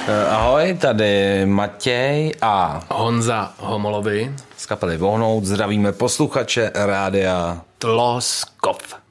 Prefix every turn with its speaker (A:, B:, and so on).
A: Ahoj, tady Matěj a
B: Honza Homolovi
A: z kapely Vohnout. Zdravíme posluchače rádia
B: Tloskov.